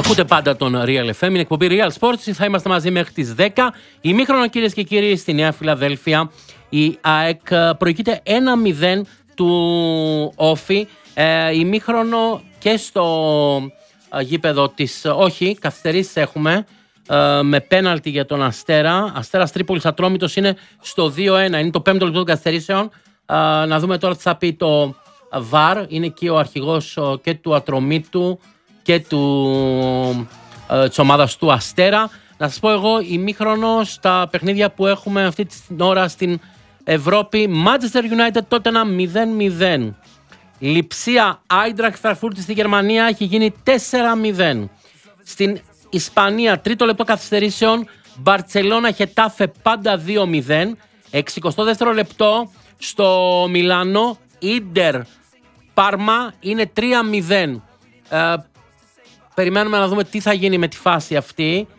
Ακούτε πάντα τον Real FM, είναι εκπομπή Real Sports. Θα είμαστε μαζί μέχρι τις 10. Ημίχρονο, κυρίες και κύριοι, στη Νέα Φιλαδέλφια. Η ΑΕΚ προηγείται 1-0 του Όφη. Ημίχρονο και στο γήπεδο της. Όχι, καθυστερήσεις έχουμε. Με πέναλτι για τον Αστέρα. Αστέρας Τρίπολης Ατρόμητος είναι στο 2-1. Είναι το 5ο λεπτό των καθυστερήσεων. Να δούμε τώρα τι θα πει το VAR. Είναι εκεί ο αρχηγός και του Ατρομήτου και της ομάδας του Αστέρα. Να σας πω εγώ ημίχρονο στα παιχνίδια που έχουμε αυτή την ώρα στην Ευρώπη. Manchester United Tottenham 0-0. Λειψία Άιντραχτ Φραγκφούρτη στη Γερμανία έχει γίνει 4-0. Στην Ισπανία, τρίτο λεπτό καθυστερήσεων, Μπαρτσελώνα Χετάφε πάντα 2-0. 62ο λεπτό στο Μιλάνο, Ίντερ Πάρμα είναι 3-0. Περιμένουμε να δούμε τι θα γίνει με τη φάση αυτή.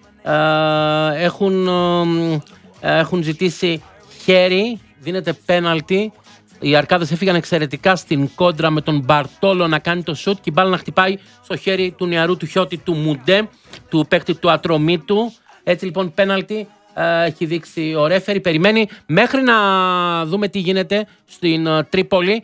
Έχουν ζητήσει χέρι, δίνεται πέναλτι. Οι Αρκάδες έφυγαν εξαιρετικά στην κόντρα με τον Μπαρτόλο να κάνει το σουτ και η μπάλα να χτυπάει στο χέρι του νεαρού του Χιώτη του Μουντέ, του παίκτη του Ατρομήτου. Έτσι λοιπόν πέναλτι έχει δείξει ο ρέφερι. Περιμένει μέχρι να δούμε τι γίνεται στην Τρίπολη.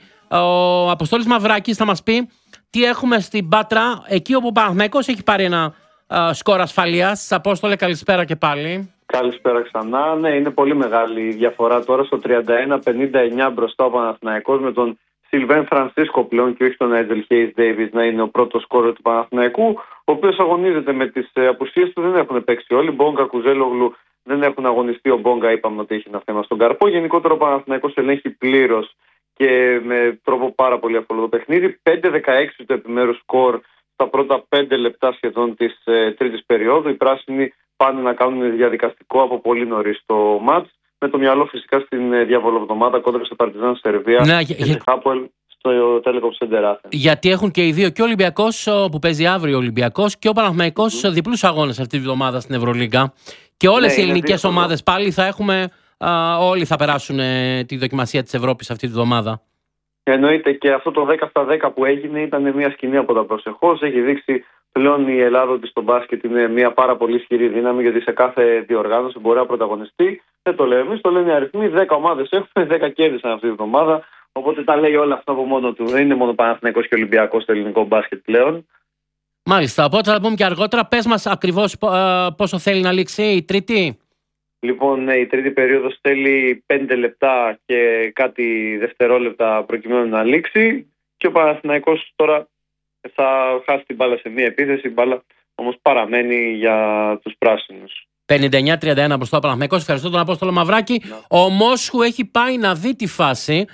Ο Αποστόλης Μαυράκης θα μας πει τι έχουμε στην Πάτρα, εκεί όπου ο Παναθηναϊκός έχει πάρει ένα σκορ ασφαλείας. Απόστολε, καλησπέρα και πάλι. Καλησπέρα ξανά. Ναι, είναι πολύ μεγάλη η διαφορά τώρα στο 31-59 μπροστά ο Παναθηναϊκός, με τον Σιλβέν Φρανσίσκο πλέον και όχι τον Έντζελ Χέις Ντέιβις να είναι ο πρώτος σκόρερ του Παναθηναϊκού, ο οποίος αγωνίζεται με τις απουσίες του. Δεν έχουν παίξει όλοι. Μπόγκα, Κουζέλογλου δεν έχουν αγωνιστεί. Ο Μπόγκα είπαμε ότι έχει ένα θέμα στον καρπό. Γενικότερα ο Παναθηναϊκός ελέγχει πλήρως και με τρόπο πάρα πολύ εύκολο το παιχνίδι. 5-16 το επιμέρους σκορ στα πρώτα 5 λεπτά σχεδόν της τρίτης περίοδου. Οι πράσινοι πάνε να κάνουν διαδικαστικό από πολύ νωρίς το μάτς, με το μυαλό φυσικά στην διαβολοβδομάδα κόντρα σε Παρτιζάν Σερβία και σε Χάπολ στο Telecom Center Athens. Γιατί έχουν και οι δύο, και ο Ολυμπιακός που παίζει αύριο ο Ολυμπιακός και ο Παναθηναϊκός διπλούς αγώνες αυτή τη βδομάδα στην Ευρωλίγκα. Και όλες οι ελληνικές ομάδες πάλι θα έχουμε, όλοι θα περάσουν τη δοκιμασία της Ευρώπης αυτή τη βδομάδα. Εννοείται, και αυτό το 10-10 που έγινε ήταν μια σκηνή από τα προσεχώς. Έχει δείξει πλέον η Ελλάδα ότι στο μπάσκετ είναι μια πάρα πολύ ισχυρή δύναμη, γιατί σε κάθε διοργάνωση μπορεί να πρωταγωνιστεί. Δεν το λέμε εμείς, το λένε οι αριθμοί. 10 ομάδες έχουμε, 10 κέρδισαν αυτή τη βδομάδα. Οπότε τα λέει όλα αυτά από μόνο του. Δεν είναι μόνο Παναθηναϊκός και Ολυμπιακός στο ελληνικό μπάσκετ πλέον. Μάλιστα. Οπότε θα πούμε και αργότερα. Πες μας ακριβώς πόσο θέλει να λήξει η τρίτη. Λοιπόν, η τρίτη περίοδος θέλει 5 λεπτά και κάτι δευτερόλεπτα προκειμένου να λήξει. Και ο Παναθηναϊκός τώρα θα χάσει την μπάλα σε μία επίθεση. Η μπάλα όμως παραμένει για τους πράσινους. 59-31 μπροστά ο Παναθηναϊκός. Ευχαριστώ τον Απόστολο Μαυράκη. Ο Μόσχου έχει πάει να δει τη φάση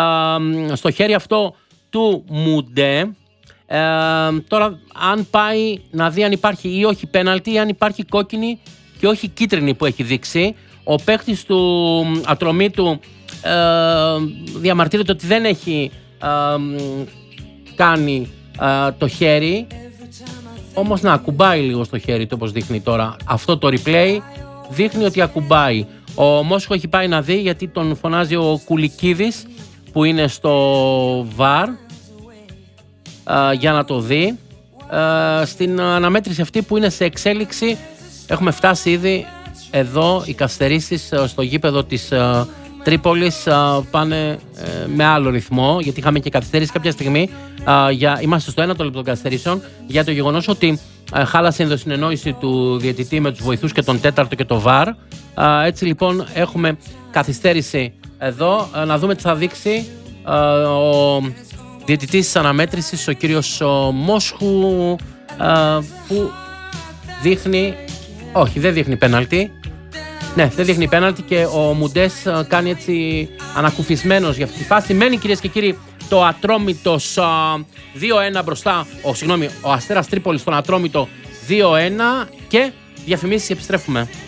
στο χέρι αυτό του Μουντέ. Τώρα αν πάει να δει αν υπάρχει ή όχι πέναλτι, ή αν υπάρχει κόκκινη και όχι κίτρινη που έχει δείξει. Ο παίκτης του Ατρομήτου διαμαρτύρεται ότι δεν έχει κάνει το χέρι, όμως να ακουμπάει λίγο στο χέρι του, όπως δείχνει τώρα αυτό το replay, δείχνει ότι ακουμπάει. Ο Μόσχο έχει πάει να δει, γιατί τον φωνάζει ο Κουλικίδης που είναι στο VAR για να το δει. Στην αναμέτρηση αυτή που είναι σε εξέλιξη έχουμε φτάσει ήδη εδώ. Οι καθυστερήσεις στο γήπεδο της Τρίπολης πάνε με άλλο ρυθμό, γιατί είχαμε και καθυστερήσει κάποια στιγμή. Είμαστε στο 1ο λεπτό των καθυστερήσεων για το γεγονός ότι χάλασε η ενδοσυνεννόηση του διαιτητή με τους βοηθούς και τον τέταρτο και το VAR. Έτσι λοιπόν έχουμε καθυστέρηση εδώ. Να δούμε τι θα δείξει ο διαιτητής της αναμέτρησης, ο κύριος Μόσχου, που δείχνει, όχι δεν δείχνει πέναλτι. Ναι, δεν δείχνει πέναλτι και ο Μουντές κάνει έτσι ανακουφισμένος για αυτή τη φάση. Μένει, κυρίες και κύριοι, το Ατρόμητος 2-1 μπροστά, ο Αστέρας Τρίπολης στον Ατρόμητο 2-1 και διαφημίσεις, επιστρέφουμε.